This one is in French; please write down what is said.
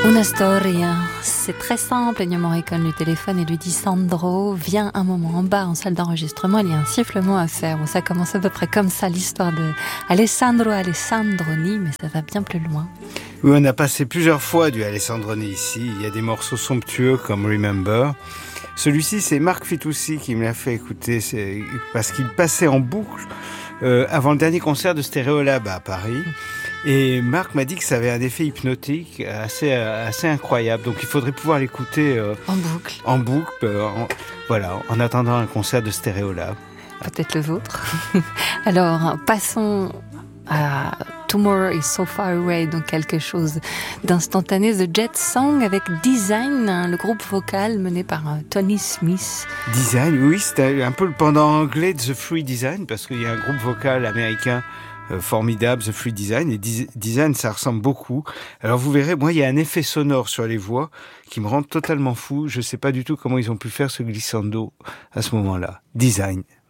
Una storia. C'est très simple. Ennio Morricone lui téléphone et lui dit: Sandro, viens un moment en bas en salle d'enregistrement, il y a un sifflement à faire. Bon, ça commence à peu près comme ça l'histoire de Alessandroni, mais ça va bien plus loin. Oui, on a passé plusieurs fois du Alessandroni ici. Il y a des morceaux somptueux comme Remember. Celui-ci, c'est Marc Fitoussi qui me l'a fait écouter, parce qu'il passait en boucle avant le dernier concert de Stereolab à Paris. Et Marc m'a dit que ça avait un effet hypnotique assez incroyable. Donc il faudrait pouvoir l'écouter En boucle. En attendant un concert de Stereolab. Peut-être le vôtre. Alors, passons à Tomorrow is so far away, donc quelque chose d'instantané. The Jet Song avec Design, le groupe vocal mené par Tony Smith. Design, oui, c'était un peu le pendant anglais de The Free Design, parce qu'il y a un groupe vocal américain formidable, The Free Design, et Design, ça ressemble beaucoup. Alors vous verrez, moi, il y a un effet sonore sur les voix qui me rend totalement fou. Je sais pas du tout comment ils ont pu faire ce glissando à ce moment-là. Design.